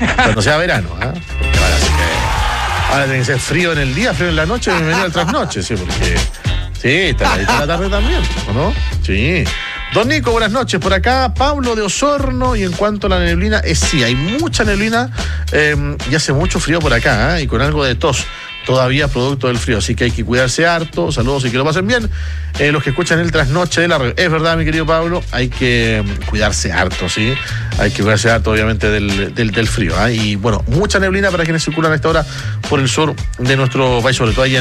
Cuando sea verano, ¿ah? Porque ahora tiene que ser frío en el día, frío en la noche, bienvenido al trasnoche, sí, porque... Sí, está la tarde también, ¿o no? Sí. Don Nico, buenas noches. Por acá, Pablo de Osorno. Y en cuanto a la neblina, sí, hay mucha neblina y hace mucho frío por acá, y con algo de tos todavía producto del frío. Así que hay que cuidarse harto. Saludos y que lo pasen bien. Los que escuchan el trasnoche de la red. Es verdad, mi querido Pablo, hay que cuidarse harto, ¿sí? Hay que cuidarse harto, obviamente, del frío. Y bueno, mucha neblina para quienes circulan a esta hora por el sur de nuestro país, sobre todo ahí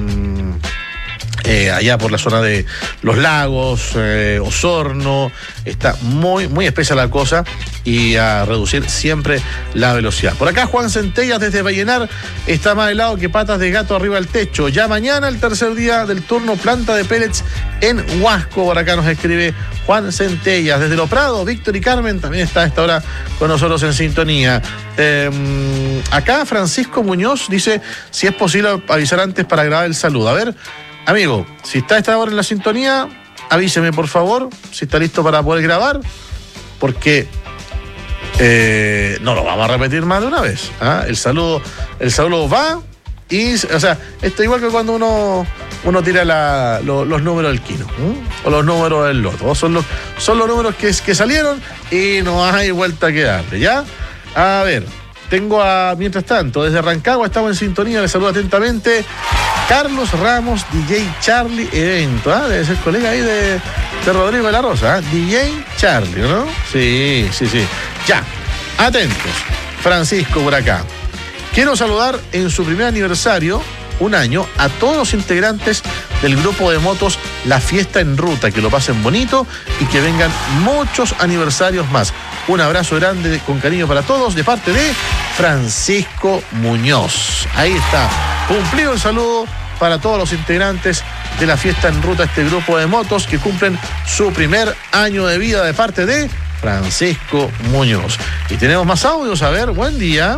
allá por la zona de Los Lagos, Osorno. Está muy, muy espesa la cosa y a reducir siempre la velocidad. Por acá Juan Centellas desde Vallenar está más helado que patas de gato arriba del techo. Ya mañana, el tercer día del turno, planta de pellets en Huasco. Por acá nos escribe Juan Centellas. Desde Lo Prado, Víctor y Carmen también está a esta hora con nosotros en sintonía. Acá Francisco Muñoz dice si es posible avisar antes para grabar el saludo. A ver, amigo, si está a esta hora en la sintonía, avíseme por favor, si está listo para poder grabar, porque no lo vamos a repetir más de una vez. El saludo va y, o sea, esto igual que cuando uno tira los números del kino, o los números del loto, son los números que salieron y no hay vuelta que darle, ¿ya? A ver, mientras tanto, desde Rancagua estamos en sintonía, les saludo atentamente Carlos Ramos, DJ Charlie Evento, debe ser colega ahí de Rodrigo de la Rosa, DJ Charlie, ¿no? Sí. Ya, atentos. Francisco por acá. Quiero saludar en su primer aniversario, un año, a todos los integrantes del grupo de motos La Fiesta en Ruta, que lo pasen bonito y que vengan muchos aniversarios más. Un abrazo grande con cariño para todos de parte de Francisco Muñoz. Ahí está, cumplido el saludo para todos los integrantes de La Fiesta en Ruta, este grupo de motos que cumplen su primer año de vida de parte de Francisco Muñoz. Y tenemos más audios, a ver, buen día.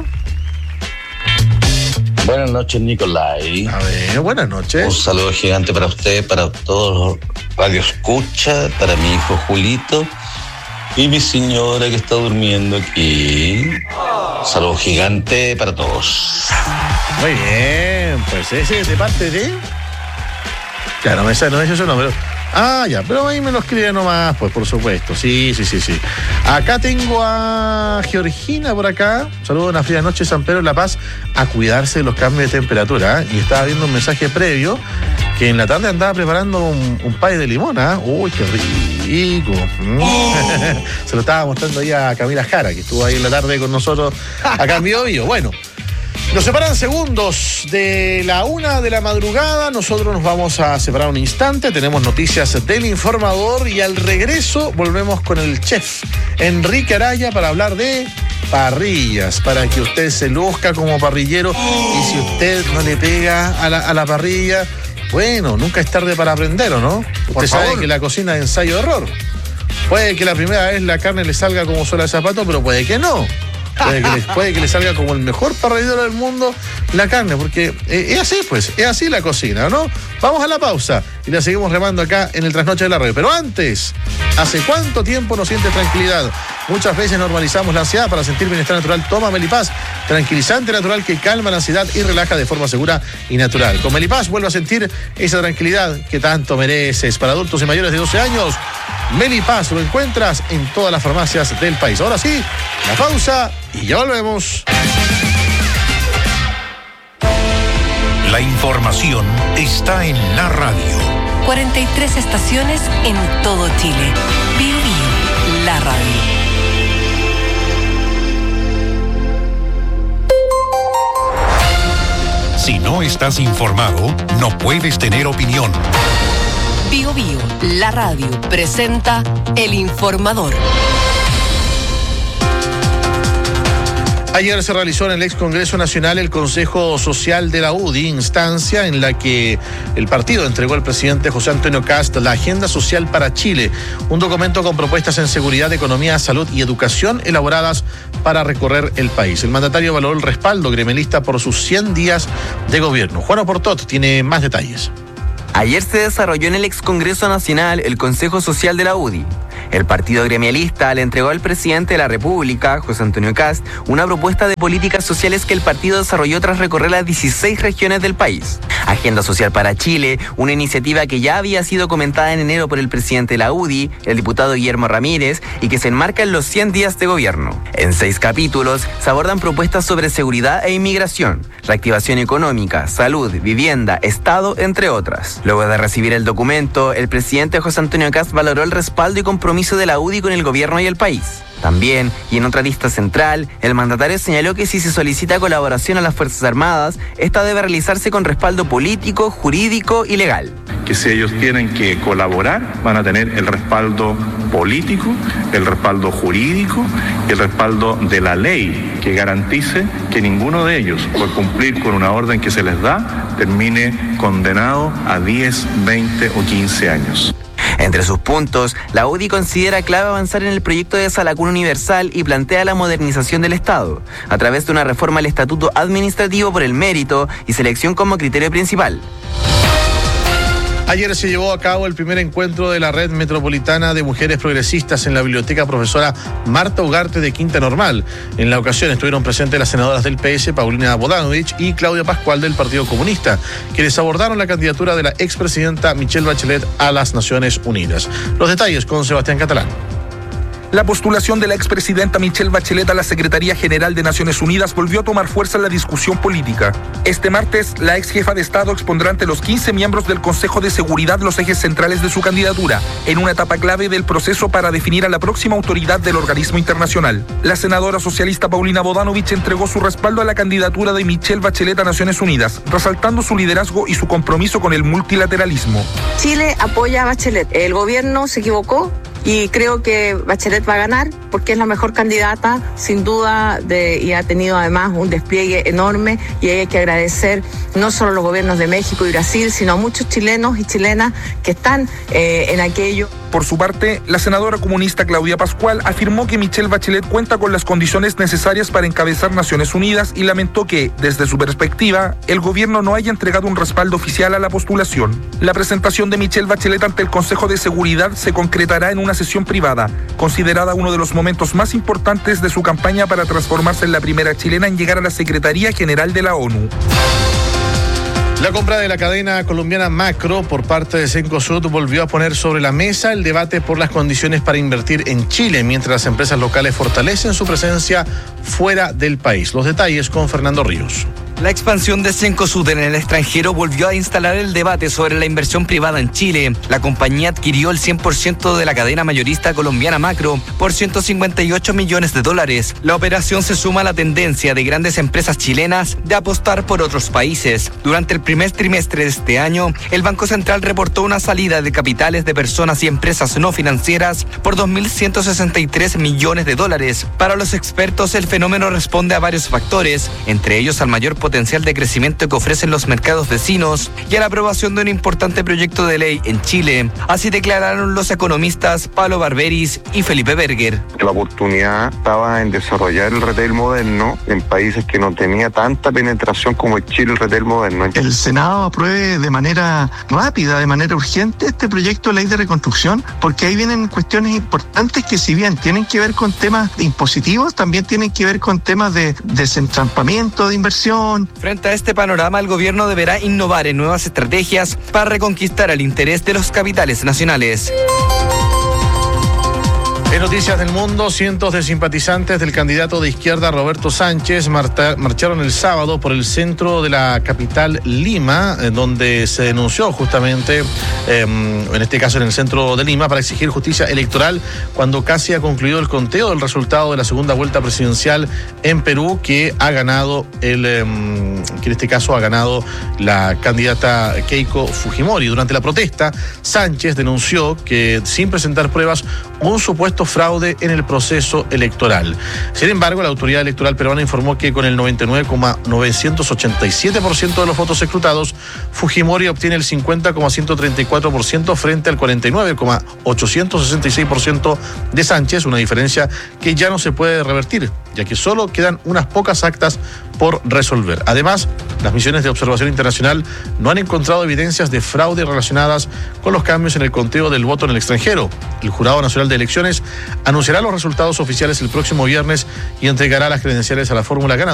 Buenas noches, Nicolai. A ver, buenas noches. Un saludo gigante para usted, para todos los radioescuchas, para mi hijo Julito y mi señora que está durmiendo aquí. Saludo gigante para todos. Muy bien, pues ese es de parte de... Claro, no es eso, no, pero... Ya, pero ahí me lo escribe nomás, pues por supuesto, sí. Acá tengo a Georgina por acá. Saludos, una fría noche, San Pedro de La Paz, a cuidarse de los cambios de temperatura. Y estaba viendo un mensaje previo que en la tarde andaba preparando un pay de limón, Uy, qué rico. Se lo estaba mostrando ahí a Camila Jara, que estuvo ahí en la tarde con nosotros acá en Bio Bio. Bueno, nos separan segundos de la 1 de la madrugada. Nosotros nos vamos a separar un instante. Tenemos noticias del informador y al regreso volvemos con el chef Enrique Araya para hablar de parrillas, para que usted se luzca como parrillero. Y si usted no le pega a la parrilla, bueno, nunca es tarde para aprender, ¿o no? Usted sabe que la cocina es ensayo-error. Puede que la primera vez la carne le salga como suela de zapato, pero puede que no. Puede que le salga como el mejor parrillero del mundo la carne, porque es así, pues, es así la cocina, ¿no? Vamos a la pausa y la seguimos remando acá en el Trasnoche de la Red. Pero antes, ¿hace cuánto tiempo no sientes tranquilidad? Muchas veces normalizamos la ansiedad. Para sentir bienestar natural, toma Melipaz, tranquilizante natural que calma la ansiedad y relaja de forma segura y natural. Con Melipaz vuelve a sentir esa tranquilidad que tanto mereces. Para adultos y mayores de 12 años, Melipaz lo encuentras en todas las farmacias del país. Ahora sí, la pausa y ya volvemos. La información está en la radio. 43 estaciones en todo Chile. Bio Bio, la radio. Si no estás informado, no puedes tener opinión. Bio Bio, la radio, presenta El Informador. Ayer se realizó en el ex Congreso Nacional el Consejo Social de la UDI, instancia en la que el partido entregó al presidente José Antonio Kast la Agenda Social para Chile, un documento con propuestas en seguridad, economía, salud y educación elaboradas para recorrer el país. El mandatario valoró el respaldo gremialista por sus 100 días de gobierno. Juan Oportot tiene más detalles. Ayer se desarrolló en el ex Congreso Nacional el Consejo Social de la UDI. El partido gremialista le entregó al presidente de la República, José Antonio Kast, una propuesta de políticas sociales que el partido desarrolló tras recorrer las 16 regiones del país. Agenda Social para Chile, una iniciativa que ya había sido comentada en enero por el presidente de la UDI, el diputado Guillermo Ramírez, y que se enmarca en los 100 días de gobierno. En 6 capítulos se abordan propuestas sobre seguridad e inmigración, reactivación económica, salud, vivienda, Estado, entre otras. Luego de recibir el documento, el presidente José Antonio Kast valoró el respaldo y compromiso de la UDI con el gobierno y el país. También, y en otra lista central, el mandatario señaló que si se solicita colaboración a las Fuerzas Armadas, esta debe realizarse con respaldo político, jurídico y legal. Que si ellos tienen que colaborar, van a tener el respaldo político, el respaldo jurídico y el respaldo de la ley que garantice que ninguno de ellos, por cumplir con una orden que se les da, termine condenado a 10, 20 o 15 años. Entre sus puntos, la UDI considera clave avanzar en el proyecto de sala cuna universal y plantea la modernización del Estado, a través de una reforma al estatuto administrativo por el mérito y selección como criterio principal. Ayer se llevó a cabo el primer encuentro de la Red Metropolitana de Mujeres Progresistas en la Biblioteca Profesora Marta Ugarte de Quinta Normal. En la ocasión estuvieron presentes las senadoras del PS, Paulina Bodanovich y Claudia Pascual del Partido Comunista, quienes abordaron la candidatura de la expresidenta Michelle Bachelet a las Naciones Unidas. Los detalles con Sebastián Catalán. La postulación de la expresidenta Michelle Bachelet a la Secretaría General de Naciones Unidas volvió a tomar fuerza en la discusión política. Este martes, la ex jefa de Estado expondrá ante los 15 miembros del Consejo de Seguridad los ejes centrales de su candidatura, en una etapa clave del proceso para definir a la próxima autoridad del organismo internacional. La senadora socialista Paulina Bodanovich entregó su respaldo a la candidatura de Michelle Bachelet a Naciones Unidas, resaltando su liderazgo y su compromiso con el multilateralismo. Chile apoya a Bachelet. El gobierno se equivocó. Y creo que Bachelet va a ganar porque es la mejor candidata, sin duda, y ha tenido además un despliegue enorme y hay que agradecer no solo a los gobiernos de México y Brasil, sino a muchos chilenos y chilenas que están en aquello. Por su parte, la senadora comunista Claudia Pascual afirmó que Michelle Bachelet cuenta con las condiciones necesarias para encabezar Naciones Unidas y lamentó que, desde su perspectiva, el gobierno no haya entregado un respaldo oficial a la postulación. La presentación de Michelle Bachelet ante el Consejo de Seguridad se concretará en una sesión privada, considerada uno de los momentos más importantes de su campaña para transformarse en la primera chilena en llegar a la Secretaría General de la ONU. La compra de la cadena colombiana Macro por parte de Cencosud volvió a poner sobre la mesa el debate por las condiciones para invertir en Chile, mientras las empresas locales fortalecen su presencia fuera del país. Los detalles con Fernando Ríos. La expansión de Cencosud en el extranjero volvió a instalar el debate sobre la inversión privada en Chile. La compañía adquirió el 100% de la cadena mayorista colombiana Macro por $158 millones. La operación se suma a la tendencia de grandes empresas chilenas de apostar por otros países. Durante el primer trimestre de este año, el Banco Central reportó una salida de capitales de personas y empresas no financieras por $2.163 millones. Para los expertos, el fenómeno responde a varios factores, entre ellos al mayor potencial de crecimiento que ofrecen los mercados vecinos y a la aprobación de un importante proyecto de ley en Chile. Así declararon los economistas Pablo Barberis y Felipe Berger. La oportunidad estaba en desarrollar el retail moderno en países que no tenía tanta penetración como en Chile el retail moderno. El Senado apruebe de manera rápida, de manera urgente este proyecto de ley de reconstrucción, porque ahí vienen cuestiones importantes que, si bien tienen que ver con temas impositivos, también tienen que ver con temas de desentrampamiento de inversión. Frente a este panorama, el gobierno deberá innovar en nuevas estrategias para reconquistar el interés de los capitales nacionales. En noticias del mundo, cientos de simpatizantes del candidato de izquierda Roberto Sánchez marcharon el sábado por el centro de la capital Lima, donde se denunció justamente, en este caso en el centro de Lima, para exigir justicia electoral cuando casi ha concluido el conteo del resultado de la segunda vuelta presidencial en Perú, que ha ganado que en este caso ha ganado la candidata Keiko Fujimori. Durante la protesta, Sánchez denunció que, sin presentar pruebas, un supuesto fraude en el proceso electoral. Sin embargo, la autoridad electoral peruana informó que con el 99,987% de los votos escrutados, Fujimori obtiene el 50,134% frente al 49,866% de Sánchez, una diferencia que ya no se puede revertir. ya que solo quedan unas pocas actas por resolver. Además, las misiones de observación internacional no han encontrado evidencias de fraude relacionadas con los cambios en el conteo del voto en el extranjero. El Jurado Nacional de Elecciones anunciará los resultados oficiales el próximo viernes y entregará las credenciales a la fórmula ganadora